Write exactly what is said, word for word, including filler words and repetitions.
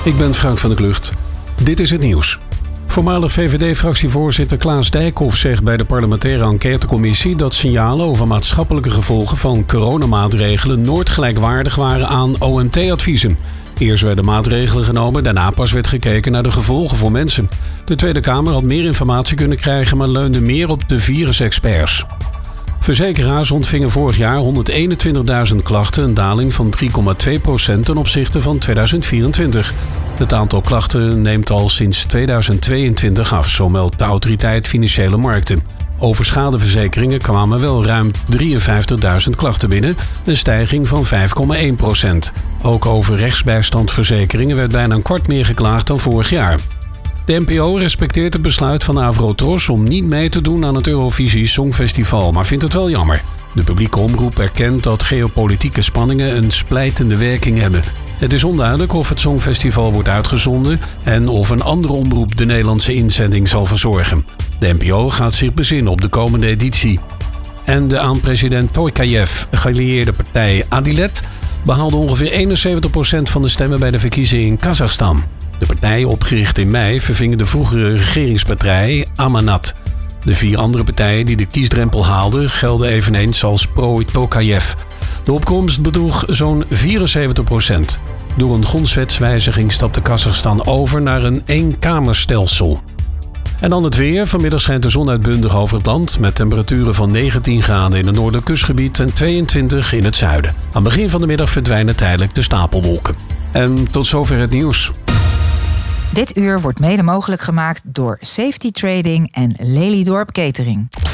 Ik ben Frank van der Klucht. Dit is het nieuws. Voormalig V V D-fractievoorzitter Klaas Dijkhoff zegt bij de parlementaire enquêtecommissie dat signalen over maatschappelijke gevolgen van coronamaatregelen nooit gelijkwaardig waren aan O M T-adviezen. Eerst werden maatregelen genomen, daarna pas werd gekeken naar de gevolgen voor mensen. De Tweede Kamer had meer informatie kunnen krijgen, maar leunde meer op de virusexperts. Verzekeraars ontvingen vorig jaar honderdeenentwintigduizend klachten, een daling van drie komma twee procent ten opzichte van tweeduizend vierentwintig. Het aantal klachten neemt al sinds tweeduizend tweeëntwintig af, zo meldt de Autoriteit Financiële Markten. Over schadeverzekeringen kwamen wel ruim drieënvijftigduizend klachten binnen, een stijging van vijf komma één procent. Ook over rechtsbijstandverzekeringen werd bijna een kwart meer geklaagd dan vorig jaar. De N P O respecteert het besluit van Avrotros om niet mee te doen aan het Eurovisie Songfestival, maar vindt het wel jammer. De publieke omroep erkent dat geopolitieke spanningen een splijtende werking hebben. Het is onduidelijk of het Songfestival wordt uitgezonden en of een andere omroep de Nederlandse inzending zal verzorgen. De N P O gaat zich bezinnen op de komende editie. En de aan president Tokayev gelieerde partij Adilet behaalde ongeveer eenenzeventig procent van de stemmen bij de verkiezingen in Kazachstan. De partij, opgericht in mei, verving de vroegere regeringspartij Amanat. De vier andere partijen die de kiesdrempel haalden gelden eveneens als pro-Tokayev. De opkomst bedroeg zo'n vierenzeventig procent. Door een grondwetswijziging stapte Kazachstan over naar een eenkamerstelsel. En dan het weer. Vanmiddag schijnt de zon uitbundig over het land met temperaturen van negentien graden in het noordelijk kustgebied en tweeëntwintig in het zuiden. Aan het begin van de middag verdwijnen tijdelijk de stapelwolken. En tot zover het nieuws. Dit uur wordt mede mogelijk gemaakt door Safety Trading en Lelydorp Catering.